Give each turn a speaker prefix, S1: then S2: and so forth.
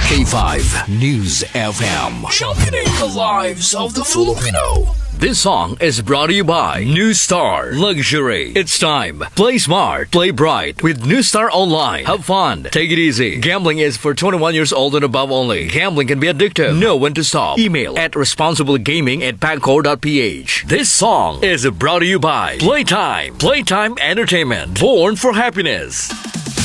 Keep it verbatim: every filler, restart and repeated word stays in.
S1: K five News F M. Championing the lives of the Filipino. This song is brought to you by New Star Luxury. It's time. Play smart, play bright with New Star Online. Have fun. Take it easy. Gambling is for twenty-one years old and above only. Gambling can be addictive. Know when to stop. Email at responsiblegaming at pagcor dot p h. This song is brought to you by Playtime. Playtime Entertainment. Born for happiness.